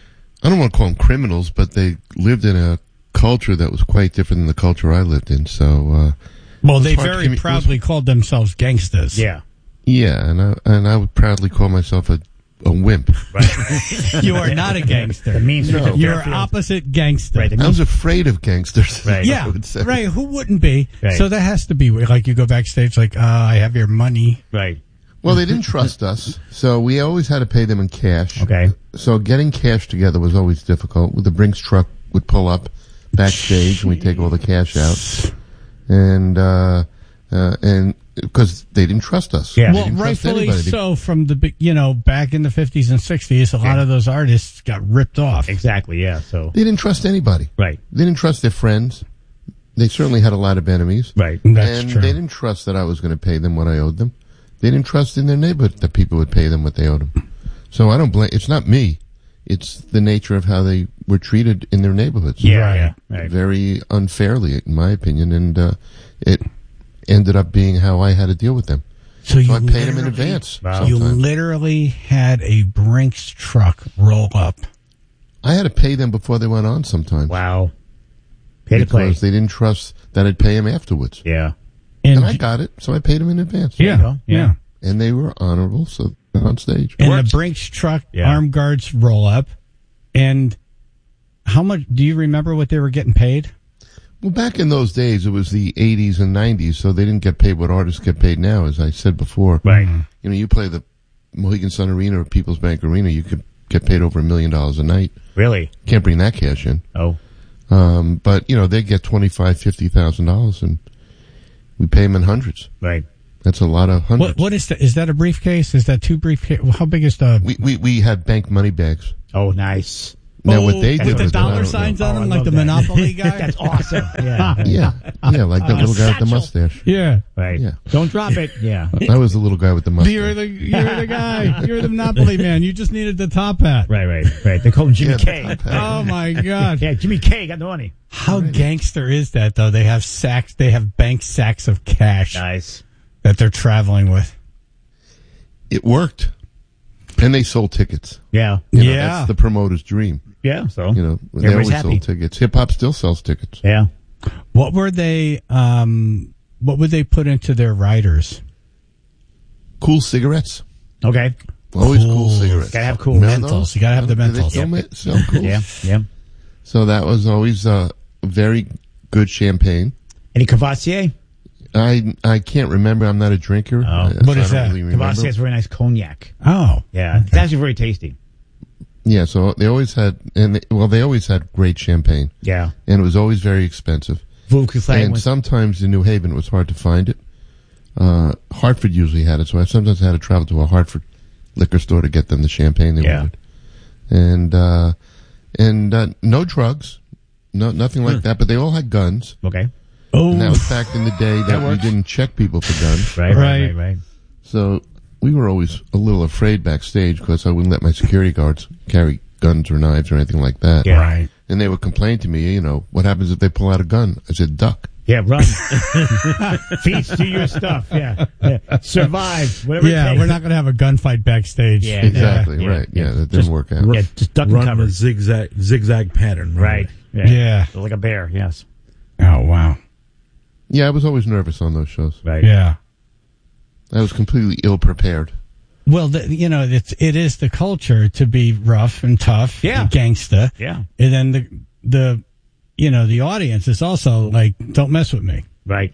I don't want to call them criminals, but they lived in a culture that was quite different than the culture I lived in. So, uh, Well, it's they hard to very commu- proudly called themselves gangsters. Yeah. Yeah, and I, and I would proudly call myself a, a wimp. Right. You are not a gangster. The mean streets No. of You're Fairfield. opposite gangster. Right. The I mean- was afraid of gangsters. Right. I Yeah, would say. right. Who wouldn't be? Right. So that has to be like you go backstage, like, uh, I have your money. Right. Well, they didn't trust us, so we always had to pay them in cash. Okay. So getting cash together was always difficult. The Brinks truck would pull up backstage, and we'd take all the cash out, and uh, uh, and because they didn't trust us. Yeah. They Well, didn't trust rightfully anybody. They- so. From the big, you know, back in the fifties and sixties, a lot Yeah. of those artists got ripped off. Exactly. Yeah. So. They didn't trust anybody. Right. They didn't trust their friends. They certainly had a lot of enemies. Right. That's and true. they didn't trust that I was going to pay them what I owed them. They didn't trust in their neighborhood that people would pay them what they owed them. So I don't blame. It's not me. It's the nature of how they were treated in their neighborhoods. Yeah. Right. Yeah. Right. Very unfairly, in my opinion, and uh, it ended up being how I had to deal with them. So, So I you paid them in literally- advance. Wow. You sometimes. literally had a Brinks truck roll up. I had to pay them before they went on sometimes. Wow. Pay to play. Because they didn't trust that I'd pay them afterwards. Yeah. And I got it, so I paid them in advance. Yeah, go. yeah. Yeah. And they were honorable, so they're on stage. And Works. the Brinks truck Yeah. armed guards roll up. And how much do you remember what they were getting paid? Well, back in those days, it was the eighties and nineties, so they didn't get paid what artists get paid now, as I said before. Right. You know, you play the Mohegan Sun Arena or People's Bank Arena, you could get paid over a million dollars a night. Really? Can't bring that cash in. Oh. Um, but, you know, they get twenty-five thousand dollars, fifty thousand dollars, and we pay them in hundreds. Right. That's a lot of hundreds. What, what is that? Is that a briefcase? Is that two briefcase? How big is the? We, we, we had bank money bags. Oh, nice. Now, Oh, what they did with the was that I dollar don't signs know. on Oh, I them, like love the that. Monopoly guy. That's awesome. Yeah. Yeah, yeah, like that little guy with the mustache. Yeah. Right. Yeah. Don't drop it. Yeah. I was the little guy with the mustache. You're the you're the guy. You're the Monopoly man. You just needed the top hat. Right, right, right. They call him Jimmy Yeah, K. the top hat. Oh my god. Yeah, Jimmy K got the money. How gangster is that though? They have sacks. They have bank sacks of cash Nice. that they're traveling with. It worked. And they sold tickets. Yeah. You know, Yeah. That's the promoter's dream. Yeah, so. You know, they Everybody's always happy. sold tickets. Hip hop still sells tickets. Yeah. What were they? Um, what would they put into their riders? Cool cigarettes. Okay. Always cool, Cool. cigarettes. Gotta have cool. Remember Menthols. those? You gotta have the Do they menthols. still Yep. ma- sell cool? Yeah, yeah. So that was always uh, very good champagne. Any Cavassier? I I can't remember. I'm not a drinker. Oh. Uh, What so is I don't that? Really remember. Cavassier is very nice cognac. Oh, Yeah. It's actually very tasty. Yeah, so they always had, and they, well, they always had great champagne, Yeah. and it was always very expensive. Veuve Clicquot And was- sometimes in New Haven it was hard to find it. Uh, Hartford usually had it, so I sometimes had to travel to a Hartford liquor store to get them the champagne they Yeah. wanted. And uh, and uh, no drugs, no nothing like that. But they all had guns. Okay. Oh, And that was back in the day that, That we works. didn't check people for guns. Right, right, Right. right, right. So we were always a little afraid backstage because I wouldn't let my security guards carry guns or knives or anything like that. Yeah. right. And they would complain to me, you know, what happens if they pull out a gun? I said, duck. Yeah, run. Feast to your stuff. Yeah. yeah. Survive. Whatever it Yeah, takes. we're not going to have a gunfight backstage. Yeah. Exactly, Yeah. right. Yeah, Yeah. that didn't work out. Yeah, just duck and Run in cover. a zigzag zigzag pattern. Right. Yeah. Yeah. Like a bear, yes. Oh wow. Yeah, I was always nervous on those shows. Right. Yeah. I was completely ill prepared. Well, the, you know, it's it is the culture to be rough and tough, Yeah. and gangsta, Yeah. and then the the you know the audience is also like, don't mess with me. Right.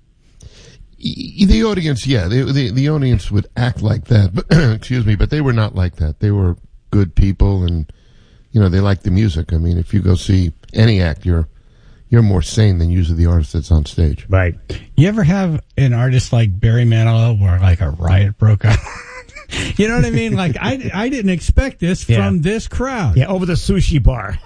E- The audience, yeah, the, the the audience would act like that, but excuse me, but they were not like that. They were good people, and you know they liked the music. I mean, if you go see any act, you're you're more sane than usually the artist that's on stage. Right. You ever have an artist like Barry Manilow where like a riot broke out? You know what I mean? Like I I didn't expect this Yeah. from this crowd. Yeah, over the sushi bar.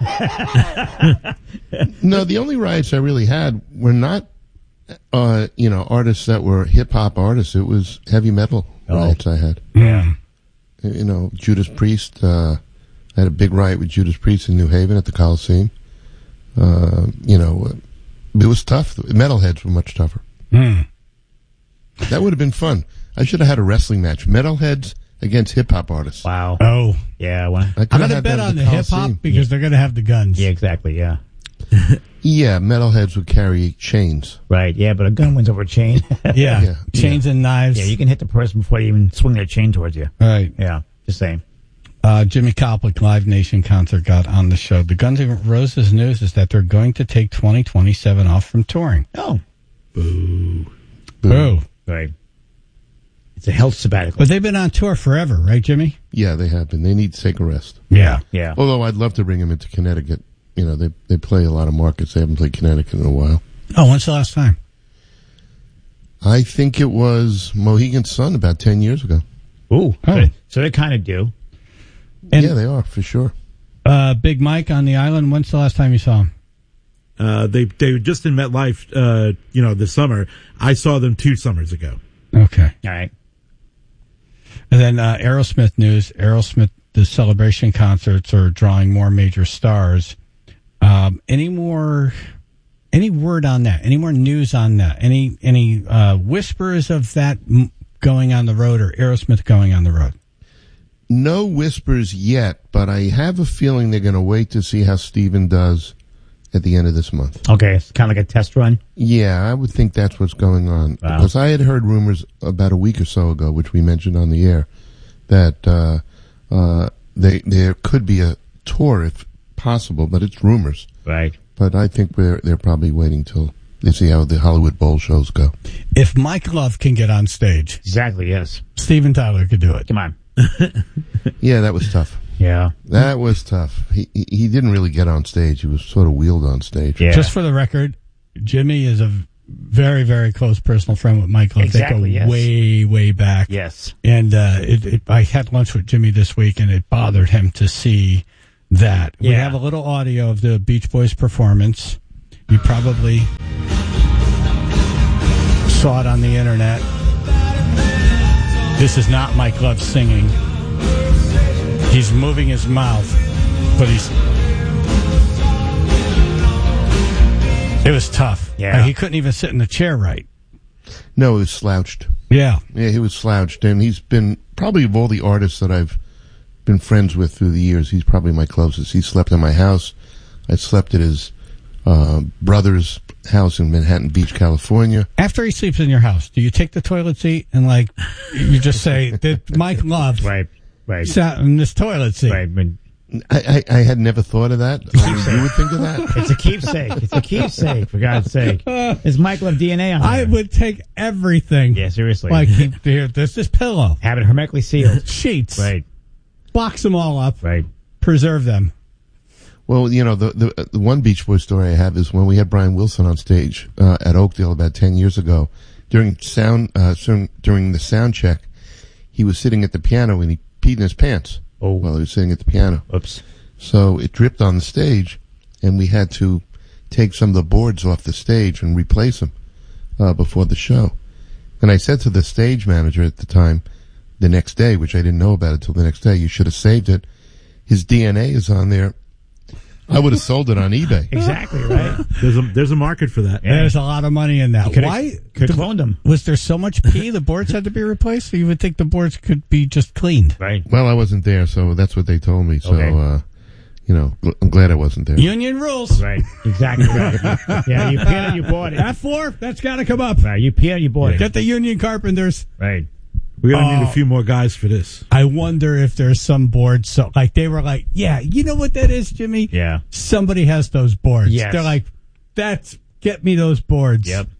No, the only riots I really had were not, uh, you know, artists that were hip hop artists. It was heavy metal riots I had. Yeah. You know, Judas Priest, uh, I had a big riot with Judas Priest in New Haven at the Coliseum. Uh, you know, it was tough. Metalheads were much tougher. Mm. That would have been fun. I should have had a wrestling match. Metalheads against hip-hop artists. Wow. Oh. Yeah. Well, I I'm going to bet on the hip-hop because Yeah. they're going to have the guns. Yeah, exactly, yeah. Yeah, metalheads would carry chains. Right, yeah, but a gun wins over a chain. Yeah. Yeah. Chains and knives. Yeah, you can hit the person before they even swing their chain towards you. Right. Yeah, just saying. Uh, Jimmy Koplik Live Nation concert got on the show. The Guns N' Roses news is that they're going to take twenty twenty-seven off from touring. Oh. Boo. Boo. Right. It's a health sabbatical. But they've been on tour forever, right, Jimmy? Yeah, they have been. They need to take a rest. Yeah. Yeah. Although I'd love to bring them into Connecticut. You know, they they play a lot of markets. They haven't played Connecticut in a while. Oh, when's the last time? I think it was Mohegan Sun about ten years ago. Ooh. Oh. So, so they kind of do. And, yeah, they are, for sure. Uh, Big Mike on the island, when's the last time you saw him? Uh, they they were just in MetLife, uh, you know, this summer. I saw them two summers ago. Okay. All right. And then uh, Aerosmith news. Aerosmith, the Celebration concerts are drawing more major stars. Um, any more, any word on that? Any more news on that? Any any uh, whispers of that m- going on the road or Aerosmith going on the road? No whispers yet, but I have a feeling they're going to wait to see how Steven does at the end of this month. Okay, it's kind of like a test run. Yeah, I would think that's what's going on. Wow. Because I had heard rumors about a week or so ago, which we mentioned on the air, that uh, uh, they, there could be a tour if possible, but it's rumors. Right. But I think we're, they're probably waiting till they see how the Hollywood Bowl shows go. If Mike Love can get on stage, Exactly, yes. Steven Tyler could do it. Come on. Yeah, that was tough. Yeah. That was tough. He he he didn't really get on stage. He was sort of wheeled on stage. Yeah. Just for the record, Jimmy is a very, very close personal friend with Mike Love. Exactly, They go yes. way, way back. Yes. And uh, it, it, I had lunch with Jimmy this week, and it bothered him to see that. We Yeah. have a little audio of the Beach Boys performance. You probably saw it on the internet. This is not Mike Love singing. He's moving his mouth, but he's... It was tough. Yeah. Like, he couldn't even sit in the chair right. No, he was slouched. Yeah. Yeah, he was slouched, and he's been probably of all the artists that I've been friends with through the years, he's probably my closest. He slept in my house. I slept at his uh, brother's house in Manhattan Beach, California. After he sleeps in your house, do you take the toilet seat and, like, you just say, that Mike Love Right, right. sat in this toilet seat? Right, but I, I, I had never thought of that. I mean, you would think of that? it's a keepsake. It's a keepsake, for God's sake. Is Mike Love D N A on I there? would take everything. Yeah, seriously. Like, keep here, there's this pillow. Have it hermetically sealed. Sheets. Right, Box them all up. right. Preserve them. Well, you know, the, the the one Beach Boys story I have is when we had Brian Wilson on stage uh, at Oakdale about ten years ago. During sound, uh, soon, during the sound check, he was sitting at the piano and he peed in his pants. Oh. While he was sitting at the piano. Oops. So it dripped on the stage, and we had to take some of the boards off the stage and replace them uh, before the show. And I said to the stage manager at the time, the next day, which I didn't know about until the next day, you should have saved it. His D N A is on there. I would have sold it on eBay. Exactly, right. There's a there's a market for that. Yeah. There's a lot of money in that. You could've- Why? Could've the- cloned him. Was there so much pee the boards had to be replaced? Or you would think the boards could be just cleaned. Right. Well, I wasn't there, so that's what they told me. So, Okay. uh, you know, gl- I'm glad I wasn't there. Union rules. Right. Exactly right. Yeah, you peed you bought it. F four, that's got to come up. Right, you peed you bought it. Get the union carpenters. Right. We're gonna need Oh. a few more guys for this. I wonder if there's some boards. So, like, they were like, yeah, you know what that is, Jimmy? Yeah. Somebody has those boards. Yes. They're like, that's, get me those boards. Yep.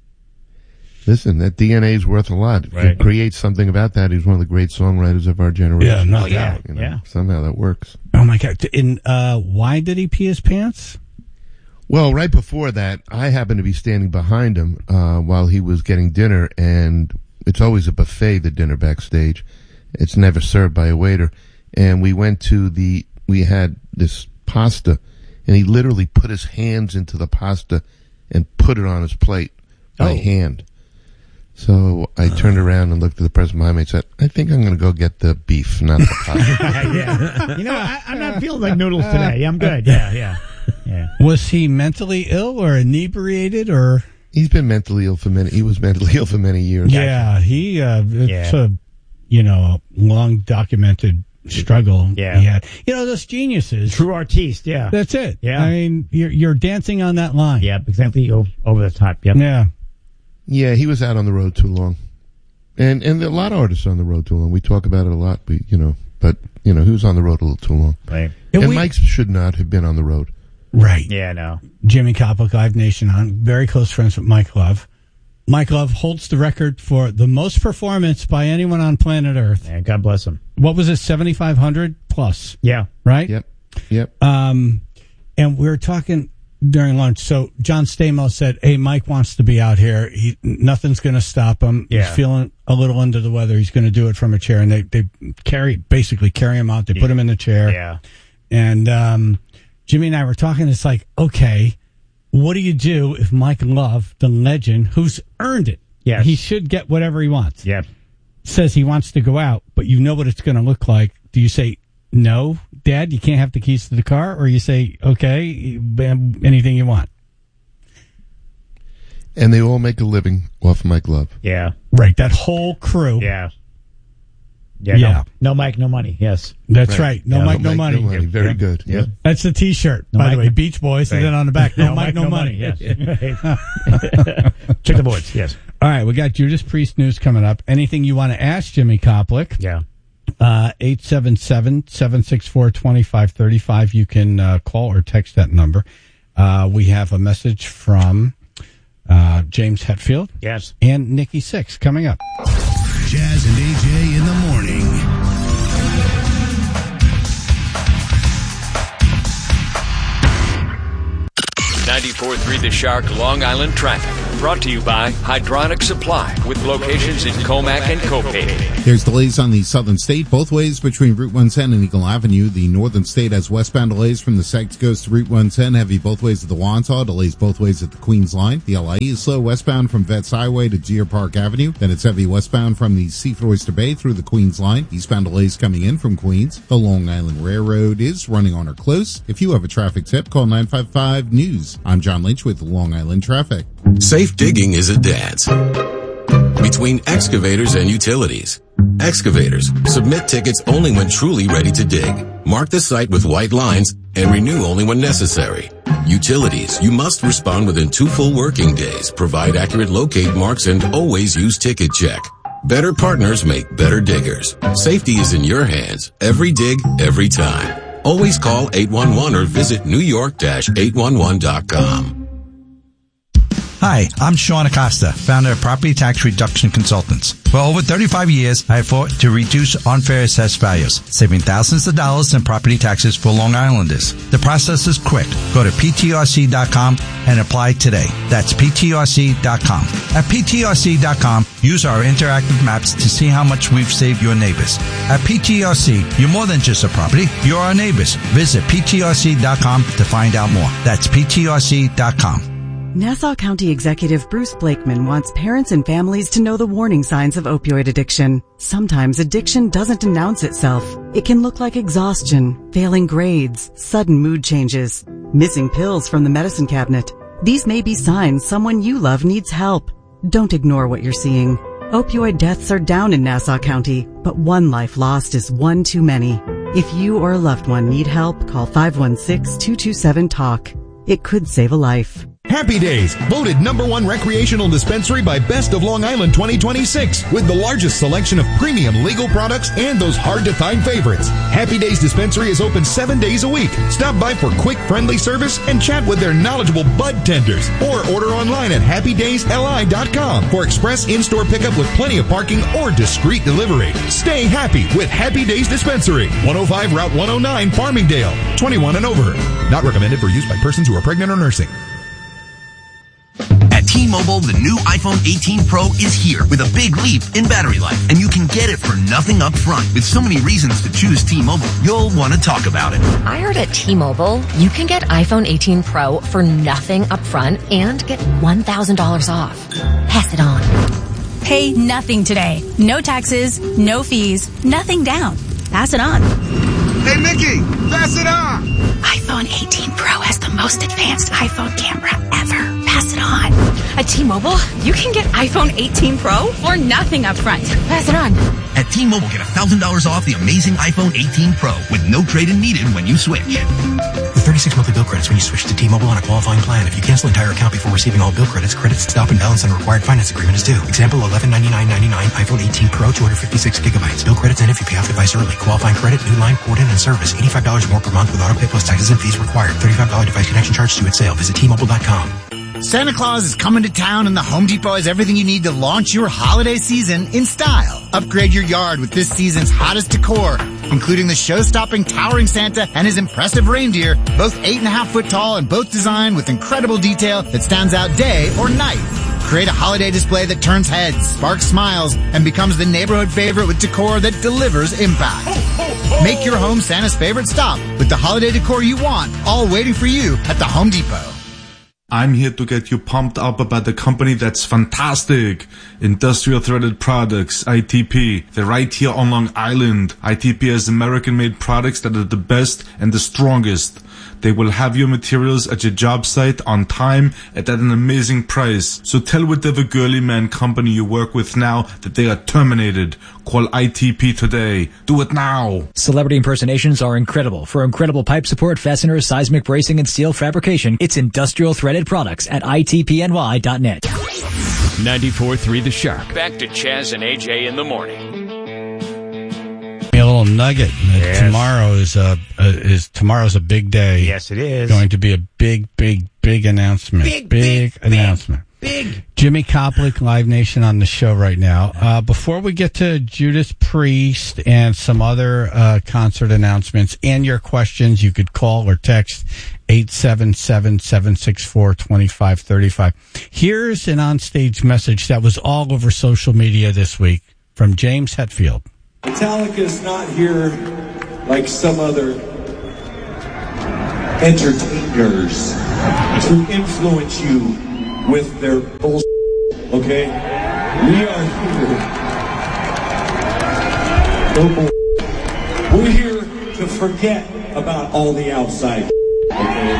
Listen, that D N A is worth a lot. If Right. you create something about that, he's one of the great songwriters of our generation. Yeah, no Oh, yeah. You know, Yeah. Somehow that works. Oh, my God. And uh, why did he pee his pants? Well, right before that, I happened to be standing behind him uh, while he was getting dinner, and it's always a buffet, the dinner backstage. It's never served by a waiter. And we went to the, we had this pasta, and he literally put his hands into the pasta and put it on his plate by Oh. hand. So I turned around and looked at the person behind me and said, I think I'm going to go get the beef, not the pasta. yeah. You know, I, I'm not feeling like noodles today. I'm good. Yeah, yeah, yeah. Was he mentally ill or inebriated or? He's been mentally ill for many. He was mentally ill for many years. Yeah, he. Uh, Yeah. It's a, you know, long documented struggle. Yeah. he had. You know, those geniuses. True artiste. Yeah. That's it. Yeah. I mean, you're you're dancing on that line. Yep. Exactly. O- Over the top. Yep. Yeah. Yeah, he was out on the road too long. And and a lot of artists are on the road too long. We talk about it a lot, but, you know, but, you know, he was on the road a little too long. Right. And, And we- Mike should not have been on the road. Right. Yeah. No. Jimmy Koplik, Live Nation on. Very close friends with Mike Love. Mike Love holds the record for the most performance by anyone on planet Earth. Yeah, God bless him. What was it, seventy-five hundred plus? Yeah. Right? Yep. Yep. Um, and we were talking during lunch. So John Stamos said, hey, Mike wants to be out here. He, nothing's going to stop him. Yeah. He's feeling a little under the weather. He's going to do it from a chair. And they, they carry, basically carry him out. They put him in the chair. Yeah. And um, Jimmy and I were talking. It's like, okay, what do you do if Mike Love, the legend, who's earned it, Yes. he should get whatever he wants, Yep. says he wants to go out, but you know what it's going to look like. Do you say, no, Dad, you can't have the keys to the car? Or you say, okay, anything you want? And they all make a living off Mike Love. Yeah. Right, that whole crew. Yeah. Yeah. Yeah. No, no Mike, no money. Yes. That's right. No Yeah. Mike, no, money. No money. Very Yeah. good. Yeah. That's the T-shirt, No by Mike, the way. no- Beach Boys, Right. and then on the back, no, Mike, no, money. Yes. Check the boards. Yes. All right, we got Judas Priest news coming up. Anything you want to ask Jimmy Koplik? Yeah. Uh, eight seven seven, seven six four, two five three five. You can uh, call or text that number. Uh, we have a message from uh, James Hetfield. Yes. And Nikki Sixx coming up. Jazz and A J in the morning. ninety-four point three The Shark Long Island traffic. Brought to you by Hydronic Supply with locations in Comac and Copay. There's delays on the southern state both ways between Route one ten and Eagle Avenue. The northern state has westbound delays from the Sykes Coast to Route one ten, heavy both ways at the Wantagh, delays both ways at the Queens Line. The L I E is slow westbound from Vets Highway to Deer Park Avenue. Then it's heavy westbound from the Seaford Oyster Bay through the Queens Line. Eastbound delays coming in from Queens. The Long Island Railroad is running on or close. If you have a traffic tip, call nine five five news. I'm John Lynch with Long Island Traffic. Safe digging is a dance between excavators and utilities. Excavators, submit tickets only when truly ready to dig. Mark the site with white lines and renew only when necessary. Utilities, you must respond within two full working days, provide accurate locate marks, and always use Ticket Check. Better partners make better diggers. Safety is in your hands. Every dig, every time. Always call eight one one or visit new york dash eight one one dot com. Hi, I'm Sean Acosta, founder of Property Tax Reduction Consultants. For over thirty-five years, I have fought to reduce unfair assessed values, saving thousands of dollars in property taxes for Long Islanders. The process is quick. Go to P T R C dot com and apply today. That's P T R C dot com. At P T R C dot com, use our interactive maps to see how much we've saved your neighbors. At P T R C, you're more than just a property, you're our neighbors. Visit P T R C dot com to find out more. That's P T R C dot com. Nassau County Executive Bruce Blakeman wants parents and families to know the warning signs of opioid addiction. Sometimes addiction doesn't announce itself. It can look like exhaustion, failing grades, sudden mood changes, missing pills from the medicine cabinet. These may be signs someone you love needs help. Don't ignore what you're seeing. Opioid deaths are down in Nassau County, but one life lost is one too many. If you or a loved one need help, call five one six, two two seven, talk. It could save a life. Happy Days, voted number one recreational dispensary by Best of Long Island twenty twenty-six, with the largest selection of premium legal products and those hard-to-find favorites. Happy Days Dispensary is open seven days a week. Stop by for quick, friendly service and chat with their knowledgeable bud tenders, or order online at happy days l i dot com for express in-store pickup with plenty of parking or discreet delivery. Stay happy with Happy Days Dispensary, one oh five Route one oh nine, Farmingdale, twenty-one and over. Not recommended for use by persons who are pregnant or nursing. At T-Mobile, the new iPhone eighteen Pro is here with a big leap in battery life, and you can get it for nothing up front. With so many reasons to choose T-Mobile, you'll want to talk about it. I heard at T-Mobile, you can get iPhone eighteen Pro for nothing up front and get one thousand dollars off. Pass it on. Pay nothing today. No taxes, no fees, nothing down. Pass it on. Hey, Mickey, pass it on. iPhone eighteen Pro has the most advanced iPhone camera ever. Pass it on. At T-Mobile, you can get iPhone eighteen Pro for nothing up front. Pass it on. At T-Mobile, get one thousand dollars off the amazing iPhone eighteen Pro with no trade-in needed when you switch. With thirty-six monthly bill credits when you switch to T-Mobile on a qualifying plan. If you cancel entire account before receiving all bill credits, credits stop and balance on required finance agreement is due. Example, eleven ninety-nine ninety-nine iPhone eighteen Pro, two hundred fifty-six gigabytes. Bill credits end if you pay off device early. Qualifying credit, new line, port in, and service. eighty-five dollars more per month with auto pay plus taxes and fees required. thirty-five dollars device connection charge due at sale. Visit T Mobile dot com. Santa Claus is coming to town, and the Home Depot has everything you need to launch your holiday season in style. Upgrade your yard with this season's hottest decor, including the show-stopping towering Santa and his impressive reindeer, both eight and a half foot tall and both designed with incredible detail that stands out day or night. Create a holiday display that turns heads, sparks smiles, and becomes the neighborhood favorite with decor that delivers impact. Make your home Santa's favorite stop with the holiday decor you want, all waiting for you at the Home Depot. I'm here to get you pumped up about the company that's fantastic. Industrial Threaded Products, I T P. They're right here on Long Island. I T P has American-made products that are the best and the strongest. They will have your materials at your job site on time and at an amazing price. So tell whatever girly man company you work with now that they are terminated. Call I T P today. Do it now. Celebrity impersonations are incredible. For incredible pipe support, fasteners, seismic bracing, and steel fabrication, it's Industrial Threaded Products at I T P N Y dot net. ninety-four point three The Shark. Back to Chaz and A J in the morning. A little nugget. Yes. Tomorrow is a, a is tomorrow's a big day. Yes, it is. Going to be a big, big, big announcement. Big, big, big announcement. Big. Jimmy Koplik, Live Nation on the show right now. Uh, before we get to Judas Priest and some other uh, concert announcements and your questions, you could call or text eight seven seven, seven six four, two five three five. Here's an onstage message that was all over social media this week from James Hetfield. Metallica's not here like some other entertainers to influence you with their bullshit, okay? We are here. No bullshit. We're here to forget about all the outside, okay?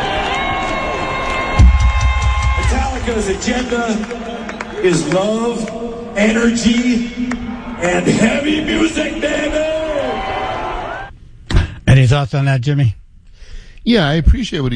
Metallica's agenda is love, energy, and heavy music, baby! Any thoughts on that, Jimmy? Yeah, I appreciate what